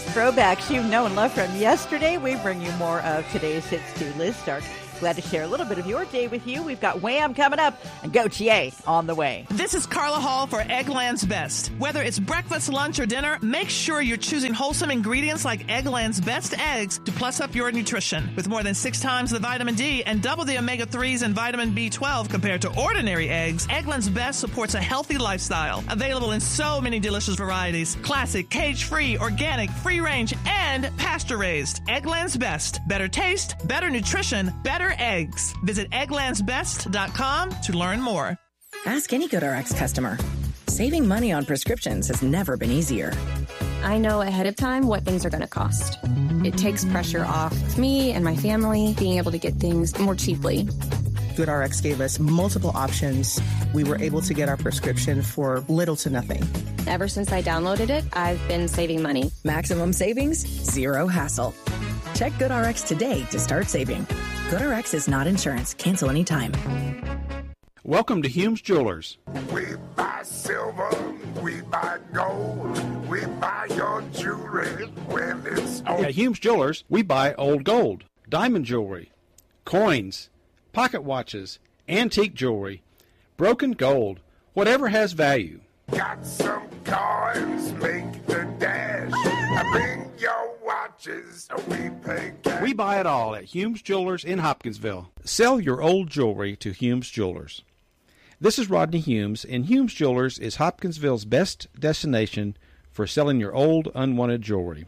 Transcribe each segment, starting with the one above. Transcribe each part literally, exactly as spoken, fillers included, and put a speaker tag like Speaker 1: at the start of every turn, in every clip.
Speaker 1: Throwbacks you've known and loved from yesterday. We bring you more of today's hits to Liz Stark. Glad to share a little bit of your day with you. We've got Wham coming up and Gautier on the way.
Speaker 2: This is Carla Hall for Eggland's Best. Whether it's breakfast, lunch, or dinner, make sure you're choosing wholesome ingredients like Eggland's Best eggs to plus up your nutrition. With more than six times the vitamin D and double the omega threes and vitamin B twelve compared to ordinary eggs, Eggland's Best supports a healthy lifestyle. Available in so many delicious varieties. Classic, cage-free, organic, free-range, and pasture-raised. Eggland's Best. Better taste, better nutrition, better eggs. Visit egglands best dot com to learn more.
Speaker 3: Ask any GoodRx customer. Saving money on prescriptions has never been easier.
Speaker 4: I know ahead of time what things are going to cost. It takes pressure off of me and my family being able to get things more cheaply.
Speaker 5: GoodRx gave us multiple options. We were able to get our prescription for little to nothing.
Speaker 4: Ever since I downloaded it, I've been saving money.
Speaker 3: Maximum savings, zero hassle. Check GoodRx today to start saving. GoodRx is not insurance. Cancel anytime.
Speaker 6: Welcome to Humes Jewelers.
Speaker 7: We buy silver, we buy gold, we buy your jewelry when it's old.
Speaker 6: At Humes Jewelers, we buy old gold, diamond jewelry, coins, pocket watches, antique jewelry, broken gold, whatever has value.
Speaker 7: Got some coins, make the dash. I bring your watches, so we pay cash.
Speaker 6: We buy it all at Humes Jewelers in Hopkinsville. Sell your old jewelry to Humes Jewelers. This is Rodney Humes, and Humes Jewelers is Hopkinsville's best destination for selling your old, unwanted jewelry.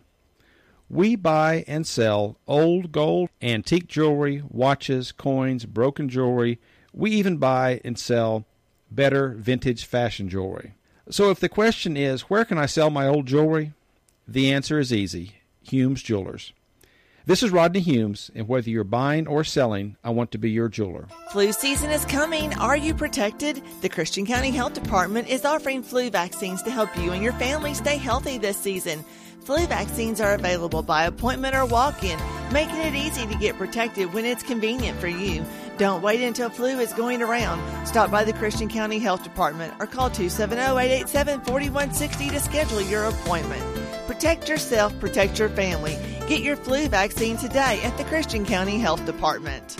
Speaker 6: We buy and sell old gold, antique jewelry, watches, coins, broken jewelry. We even buy and sell better vintage fashion jewelry. So if the question is, where can I sell my old jewelry? The answer is easy. Humes Jewelers. This is Rodney Humes, and whether you're buying or selling, I want to be your jeweler.
Speaker 8: Flu season is coming. Are you protected? The Christian County Health Department is offering flu vaccines to help you and your family stay healthy this season. Flu vaccines are available by appointment or walk-in, making it easy to get protected when it's convenient for you. Don't wait until flu is going around. Stop by the Christian County Health Department or call two seven zero, eight eight seven, four one six zero to schedule your appointment. Protect yourself, protect your family. Get your flu vaccine today at the Christian County Health Department.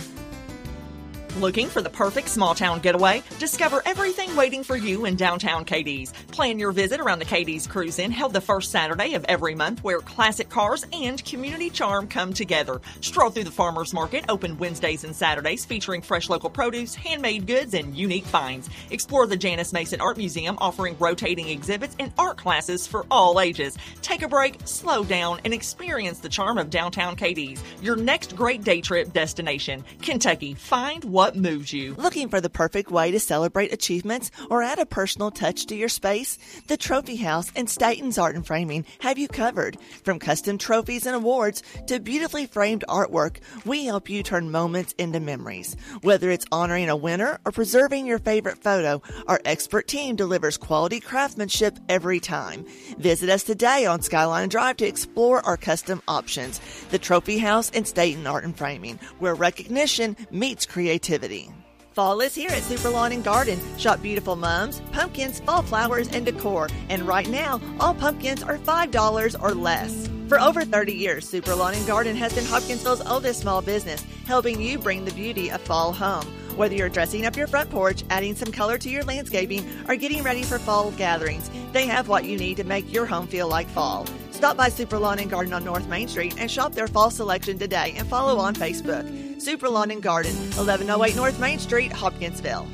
Speaker 9: Looking for the perfect small-town getaway? Discover everything waiting for you in downtown Cadiz. Plan your visit around the Cadiz Cruise In, held the first Saturday of every month, where classic cars and community charm come together. Stroll through the farmers market, open Wednesdays and Saturdays, featuring fresh local produce, handmade goods, and unique finds. Explore the Janice Mason Art Museum, offering rotating exhibits and art classes for all ages. Take a break, slow down, and experience the charm of downtown Cadiz. Your next great day trip destination. Kentucky, find what What moves you.
Speaker 8: Looking for the perfect way to celebrate achievements or add a personal touch to your space? The Trophy House and Staten's Art and Framing have you covered. From custom trophies and awards to beautifully framed artwork, we help you turn moments into memories. Whether it's honoring a winner or preserving your favorite photo, our expert team delivers quality craftsmanship every time. Visit us today on Skyline Drive to explore our custom options. The Trophy House and Staten Art and Framing, where recognition meets creativity. Fall is here at Super Lawn and Garden. Shop beautiful mums, pumpkins, fall flowers, and decor. And right now, all pumpkins are five dollars or less. For over thirty years, Super Lawn and Garden has been Hopkinsville's oldest small business, helping you bring the beauty of fall home. Whether you're dressing up your front porch, adding some color to your landscaping, or getting ready for fall gatherings, they have what you need to make your home feel like fall. Stop by Super Lawn and Garden on North Main Street and shop their fall selection today, and follow on Facebook. Super Lawn and Garden, eleven oh eight North Main Street, Hopkinsville.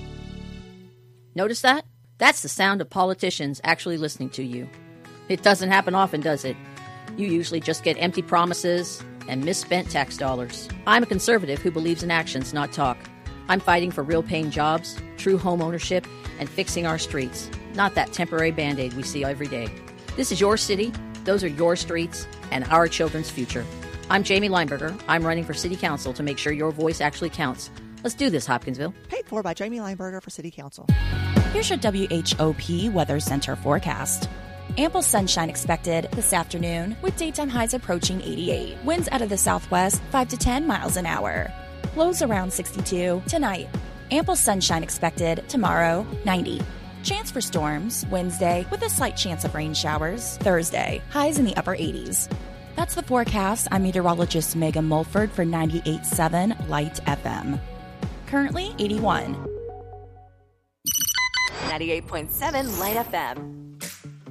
Speaker 10: Notice that? That's the sound of politicians actually listening to you. It doesn't happen often, does it? You usually just get empty promises and misspent tax dollars. I'm a conservative who believes in actions, not talk. I'm fighting for real paying jobs, true home ownership, and fixing our streets, not that temporary Band-Aid we see every day. This is your city, those are your streets, and our children's future. I'm Jamie Lineberger. I'm running for City Council to make sure your voice actually counts. Let's do this, Hopkinsville.
Speaker 8: Paid for by Jamie Lineberger for City Council.
Speaker 11: Here's your W H O P Weather Center forecast. Ample sunshine expected this afternoon with daytime highs approaching eighty-eight. Winds out of the southwest five to ten miles an hour. Lows around sixty-two tonight. Ample sunshine expected tomorrow, ninety. Chance for storms Wednesday with a slight chance of rain showers. Thursday, highs in the upper eighties. That's the forecast. I'm meteorologist Megan Mulford for ninety-eight point seven Light F M. Currently eighty-one.
Speaker 12: ninety-eight point seven Light F M.